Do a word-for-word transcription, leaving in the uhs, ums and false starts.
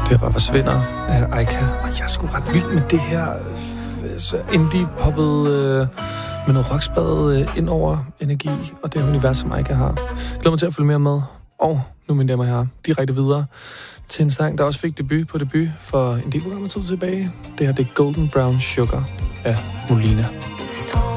Det var Forsvinder af Aika. Og jeg er sgu ret vild med det her indie-poppet øh, med noget rockspad øh, ind over energi og det univers, som Aika har. Glæder mig til at følge mere med. Og nu, mine damer og herrer, direkte videre til en sang, der også fik debut på debut for en del programmer tid tilbage. Det her, det er Golden Brown Sugar af Molina.